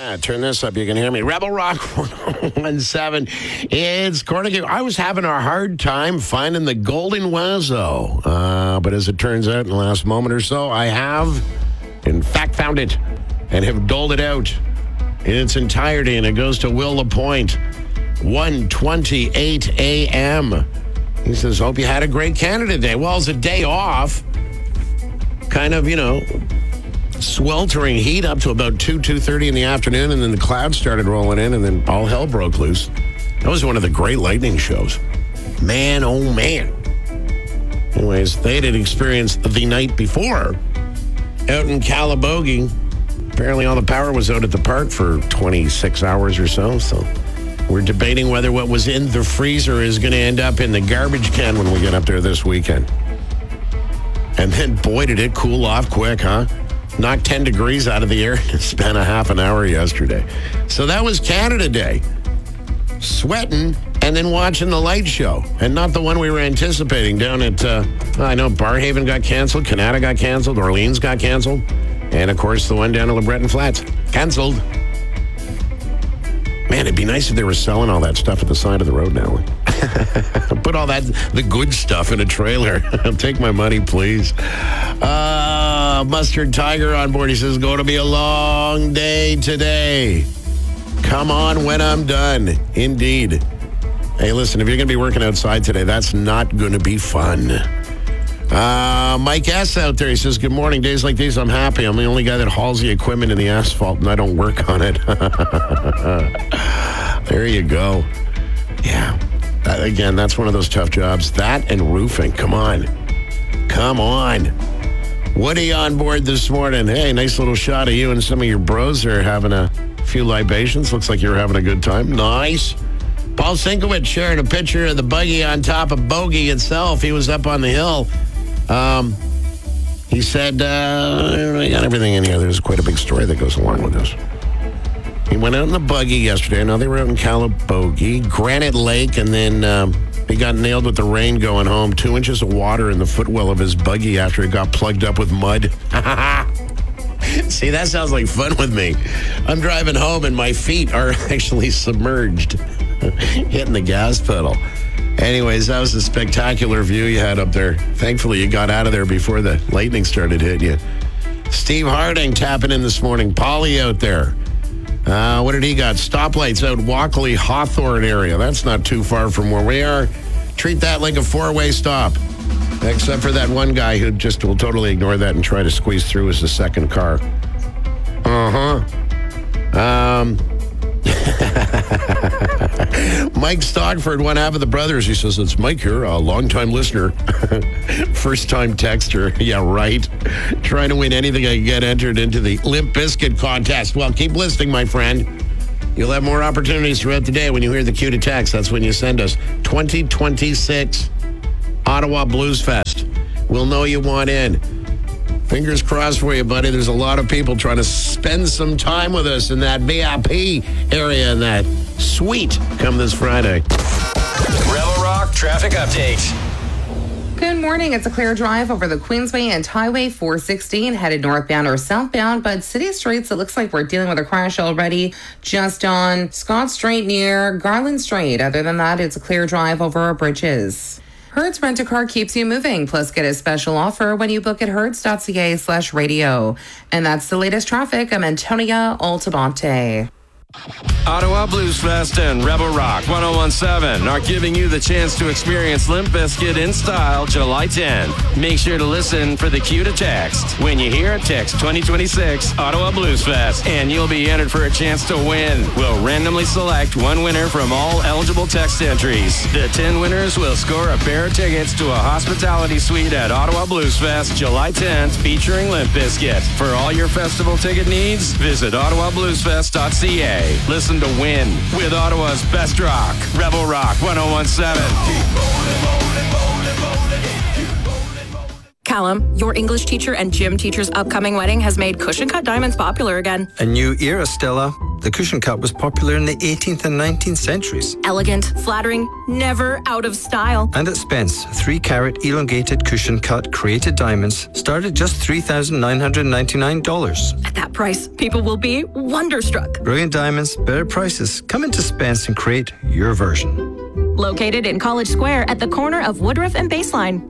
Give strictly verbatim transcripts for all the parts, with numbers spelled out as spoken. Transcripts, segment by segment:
Yeah, turn this up. You can hear me. Rebel Rock one seventeen. It's Cornick. I was having a hard time finding the golden Wazo. Uh, but as it turns out, in the last moment or so, I have, in fact, found it and have doled it out in its entirety. And it goes to Will Lapointe. one twenty-eight a.m. He says, hope you had a great Canada Day. Well, it's a day off. Kind of, you know, sweltering heat up to about two, two thirty in the afternoon, and then the clouds started rolling in, and then all hell broke loose. That was one of the great lightning shows. Man, oh man. Anyways, they had experienced the night before out in Calabogie. Apparently all the power was out at the park for twenty-six hours or so, so we're debating whether what was in the freezer is going to end up in the garbage can when we get up there this weekend. And then, boy, did it cool off quick, huh? Knocked ten degrees out of the air and spent a half an hour yesterday. So that was Canada Day. Sweating and then watching the light show. And not the one we were anticipating down at, uh, I know, Barhaven got canceled, Canada got canceled, Orleans got canceled. And, of course, the one down at LeBreton Flats. Canceled. Man, it'd be nice if they were selling all that stuff at the side of the road now. Put all that, the good stuff in a trailer. Take my money, please. Uh, Mustard Tiger on board. He says, going to be a long day today. Come on when I'm done. Indeed. Hey, listen, if you're going to be working outside today, that's not going to be fun. Uh, Mike S. out there, he says, good morning. Days like these, I'm happy. I'm the only guy that hauls the equipment in the asphalt, and I don't work on it. There you go. Yeah. That, again, that's one of those tough jobs. That and roofing. Come on. Come on. Woody on board this morning. Hey, nice little shot of you and some of your bros are having a few libations. Looks like you're having a good time. Nice. Paul Sinkowitz sharing a picture of the buggy on top of Bogey itself. He was up on the hill. Um, he said, uh, I got everything in here. There's quite a big story that goes along with this. He went out in the buggy yesterday. Now they were out in Calabogie, Granite Lake, and then um, he got nailed with the rain going home. Two inches of water in the footwell of his buggy after it got plugged up with mud. See, that sounds like fun with me. I'm driving home and my feet are actually submerged, hitting the gas pedal. Anyways, that was a spectacular view you had up there. Thankfully, you got out of there before the lightning started hitting you. Steve Harding tapping in this morning. Polly out there. Uh, what did he got? Stoplights out Walkley, Hawthorne area. That's not too far from where we are. Treat that like a four-way stop. Except for that one guy who just will totally ignore that and try to squeeze through as the second car. Uh-huh. Um... Mike Stockford, one half of the brothers. He says, it's Mike here, a long-time listener. First-time texter. Yeah, right. Trying to win anything I can get entered into the Limp Bizkit contest. Well, keep listening, my friend. You'll have more opportunities throughout the day when you hear the cue to text. That's when you send us. twenty twenty-six Ottawa Blues Fest. We'll know you want in. Fingers crossed for you, buddy. There's a lot of people trying to spend some time with us in that V I P area and that suite come this Friday. Rebel Rock traffic update. Good morning. It's a clear drive over the Queensway and Highway four sixteen headed northbound or southbound, but city streets, it looks like we're dealing with a crash already just on Scott Street near Garland Street. Other than that, it's a clear drive over our bridges. Hertz Rent-A-Car keeps you moving. Plus, get a special offer when you book at hertz.ca slash radio. And that's the latest traffic. I'm Antonia Altamonte. Ottawa Blues Fest and Rebel Rock ten seventeen are giving you the chance to experience Limp Bizkit in style July tenth. Make sure to listen for the cue to text. When you hear it, text twenty twenty-six Ottawa Blues Fest and you'll be entered for a chance to win. We'll randomly select one winner from all eligible text entries. The ten winners will score a pair of tickets to a hospitality suite at Ottawa Blues Fest July tenth featuring Limp Bizkit. For all your festival ticket needs, visit ottawa blues fest dot c a. Listen to Win with Ottawa's best rock. Rebel Rock ten seventeen. Callum, your English teacher and gym teacher's upcoming wedding has made cushion cut diamonds popular again. A new era, Stella. The cushion cut was popular in the eighteenth and nineteenth centuries. Elegant, flattering, never out of style. And at Spence, three carat elongated cushion cut created diamonds start at just three thousand nine hundred ninety-nine dollars. At that price, people will be wonderstruck. Brilliant diamonds, better prices. Come into Spence and create your version. Located in College Square at the corner of Woodruff and Baseline.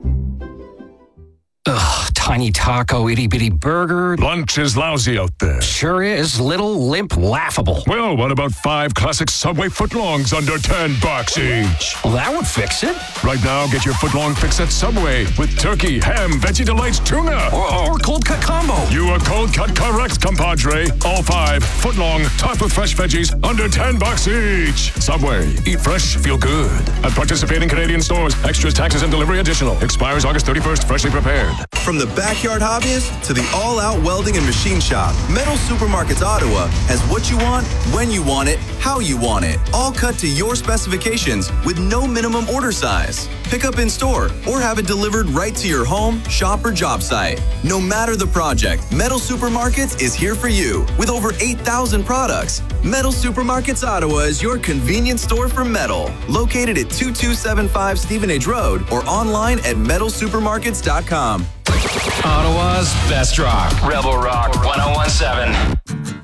Ugh, tiny taco, itty bitty burger. Lunch is lousy out there. Sure is. Little, limp, laughable. Well, what about five classic Subway footlongs under ten bucks each? Well, that would fix it. Right now, get your footlong fix at Subway with turkey, ham, Veggie Delights, tuna. Or, or cold cut combo. You are cold cut correct, compadre. All five footlong, topped with fresh veggies, under ten bucks each. Subway. Eat fresh, feel good. At participating Canadian stores. Extras, taxes, and delivery additional. Expires August thirty-first. Freshly prepared. From the backyard hobbyist to the all-out welding and machine shop, Metal Supermarkets Ottawa has what you want, when you want it, how you want it, all cut to your specifications with no minimum order size. Pick up in store or have it delivered right to your home, shop, or job site. No matter the project, Metal Supermarkets is here for you with over eight thousand products. Metal Supermarkets Ottawa is your convenience store for metal, located at two two seven five Stephenage Road or online at metal supermarkets dot com. Ottawa's best rock. Rebel Rock ten seventeen.